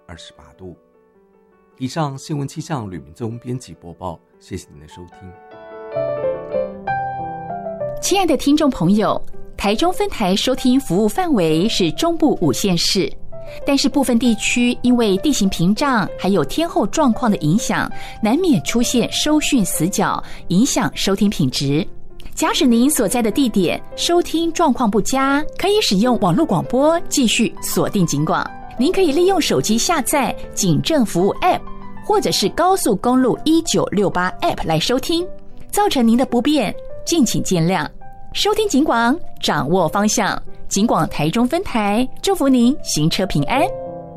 28度。以上新闻气象吕明宗编辑播报，谢谢您的收听。 亲爱的听众朋友，台中分台收听服务范围是中部5县市，但是部分地区因为地形屏障还有天候状况的影响，难免出现收讯死角，影响收听品质。假使您所在的地点收听状况不佳，可以使用网络广播继续锁定警广。您可以利用手机下载警政服务 App 或者是高速公路1968 App 来收听，造成您的不便敬请见谅。收听警广，掌握方向，警广台中分台祝福您行车平安。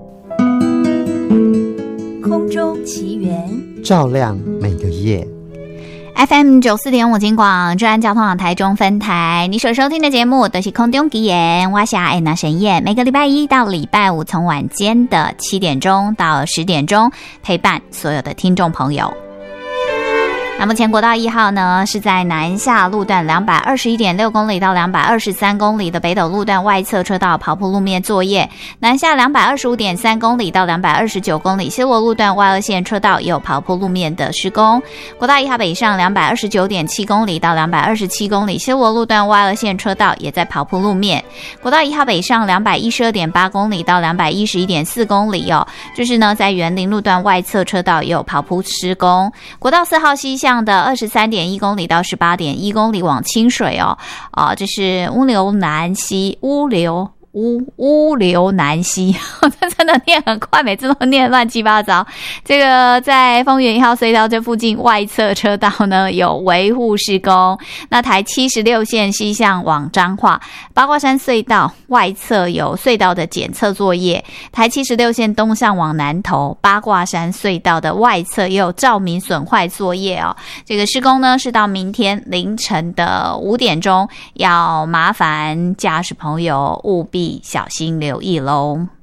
空中奇缘， 照亮每个夜。 FM 94.5警广治安交通网台中分台，你所收听的节目都是空中奇缘，我是安娜神燕，每个礼拜一到礼拜五从晚间的7点钟到10点钟陪伴所有的听众朋友。那目前国道1号呢，是在南下路段221.6公里到223公里的北斗路段外侧车道刨铺路面作业，南下225.3公里到229公里西螺路段外二线车道也有刨铺路面的施工。国道1号北上229.7公里到227公里西螺路段外二线车道也在刨铺路面。国道1号北上212.8公里到211.4公里就是呢在园林路段外侧车道也有刨铺施工。国道4号西向的23.1公里到18.1公里往清水这是乌流南溪乌流南溪这真的念很快，每次都念乱七八糟。这个在丰原1号隧道这附近外侧车道呢有维护施工。那台76线西向往彰化八卦山隧道外侧有隧道的检测作业，台76线东向往南投八卦山隧道的外侧也有照明损坏作业这个施工呢是到明天凌晨的5点钟，要麻烦驾驶朋友务必小心留意咯。